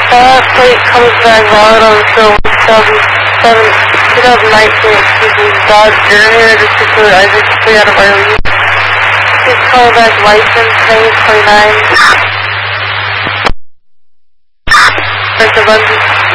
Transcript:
Plate comes back valid on show 2019, excuse me, Dodge Journey, registered Isaac, 3 out of Riley. Please call back license, May 29. Press the button.